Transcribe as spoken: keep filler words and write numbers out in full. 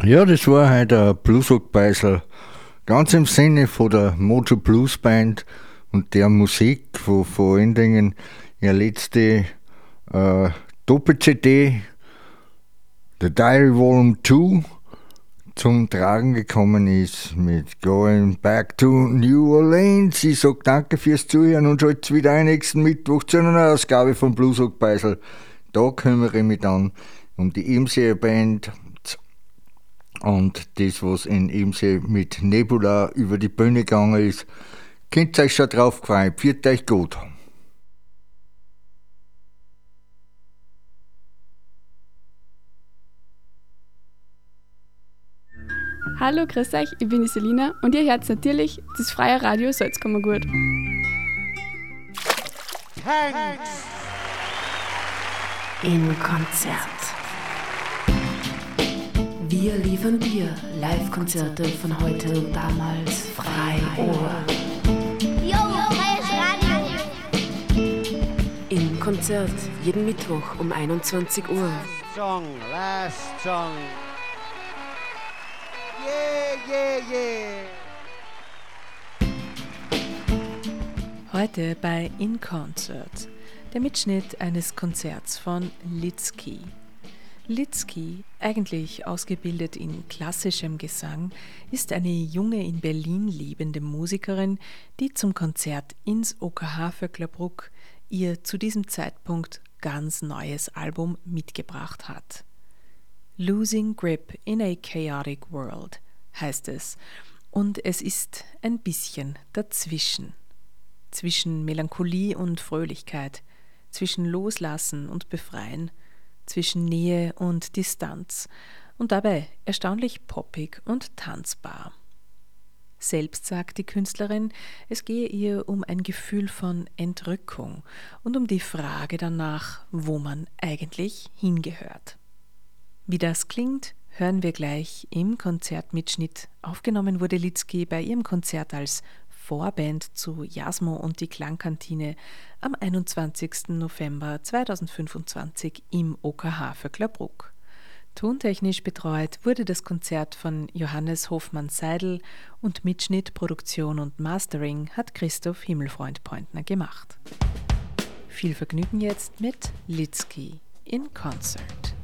Ja, das war halt ein Bluesrock-Beisel, ganz im Sinne von der Mojo Blues Band und der Musik, wo vor allen Dingen ihre letzte äh, Doppel-C D, The Diary Volume zwei, zum Tragen gekommen ist mit Going Back to New Orleans. Ich sage danke fürs Zuhören und schaltet wieder ein nächsten Mittwoch zu einer neuen Ausgabe von Bluesrock Beisel. Da kümmere ich mich dann um die Imsee Band und das, was in Imsee mit Nebula über die Bühne gegangen ist. Könnt euch schon drauf freuen. Pfiat euch gut. Hallo, grüß euch, ich bin die Selina und ihr hört natürlich das freie Radio Salzkammergut. Im Konzert. Wir liefern dir Live-Konzerte von heute und damals frei Ohr. Jo, freies Radio. Im Konzert jeden Mittwoch um einundzwanzig Uhr. Song, last song. Yeah, yeah, yeah. Heute bei In Concert, der Mitschnitt eines Konzerts von Litzky. Litzky, eigentlich ausgebildet in klassischem Gesang, ist eine junge in Berlin lebende Musikerin, die zum Konzert ins O K H Vöcklerbruck ihr zu diesem Zeitpunkt ganz neues Album mitgebracht hat. Losing Grip in a Chaotic World heißt es, und es ist ein bisschen dazwischen. Zwischen Melancholie und Fröhlichkeit, zwischen Loslassen und Befreien, zwischen Nähe und Distanz und dabei erstaunlich poppig und tanzbar. Selbst sagt die Künstlerin, es gehe ihr um ein Gefühl von Entrückung und um die Frage danach, wo man eigentlich hingehört. Wie das klingt, hören wir gleich im Konzertmitschnitt. Aufgenommen wurde Litzky bei ihrem Konzert als Vorband zu Jasmo und die Klangkantine am einundzwanzigsten November zweitausendfünfundzwanzig im O K H Vöcklerbruck. Tontechnisch betreut wurde das Konzert von Johannes Hofmann-Seidel und Mitschnitt, Produktion und Mastering hat Christoph Himmelfreund-Pointner gemacht. Viel Vergnügen jetzt mit Litzky in Concert.